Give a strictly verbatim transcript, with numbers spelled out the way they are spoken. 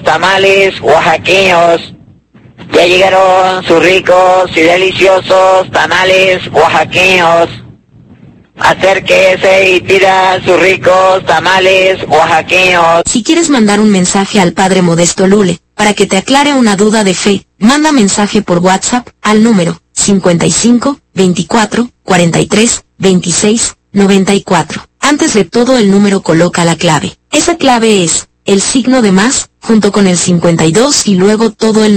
tamales oaxaqueños. Ya llegaron sus ricos y deliciosos tamales oaxaqueños. Acérquese y pida sus ricos tamales oaxaqueños. Si quieres mandar un mensaje al Padre Modesto Lule, para que te aclare una duda de fe, manda mensaje por WhatsApp, al número cincuenta y cinco, veinticuatro, cuarenta y tres, veintiséis, noventa y cuatro. Antes de todo el número coloca la clave. Esa clave es, el signo de más, junto con el cincuenta y dos y luego todo el número.